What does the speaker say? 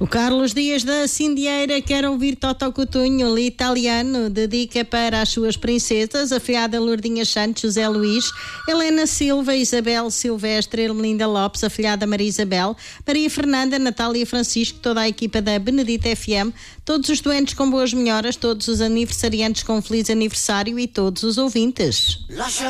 O Carlos Dias da Cindieira quer ouvir Totó Cutugno, italiano, dedica para as suas princesas, a afilhada Lourdinha Santos, José Luís, Helena Silva, Isabel Silvestre, Ermelinda Lopes, afilhada Maria Isabel, Maria Fernanda, Natália Francisco, toda a equipa da Benedita FM, todos os doentes com boas melhoras, todos os aniversariantes com feliz aniversário e todos os ouvintes.